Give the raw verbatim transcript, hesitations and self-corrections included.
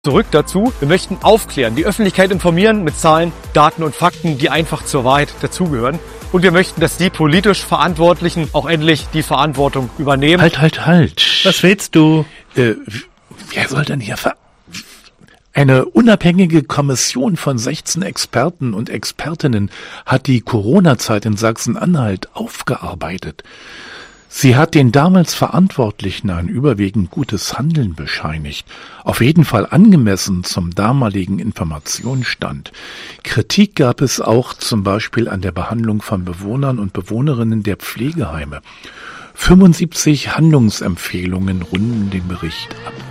Zurück dazu, wir möchten aufklären, die Öffentlichkeit informieren mit Zahlen, Daten und Fakten, die einfach zur Wahrheit dazugehören. Und wir möchten, dass die politisch Verantwortlichen auch endlich die Verantwortung übernehmen. Halt, halt, halt. Was willst du? Äh, wer soll denn hier ver... Eine unabhängige Kommission von sechzehn Experten und Expertinnen hat die Corona-Zeit in Sachsen-Anhalt aufgearbeitet. Sie hat den damals Verantwortlichen ein überwiegend gutes Handeln bescheinigt, auf jeden Fall angemessen zum damaligen Informationsstand. Kritik gab es auch zum Beispiel an der Behandlung von Bewohnern und Bewohnerinnen der Pflegeheime. fünfundsiebzig Handlungsempfehlungen runden den Bericht ab.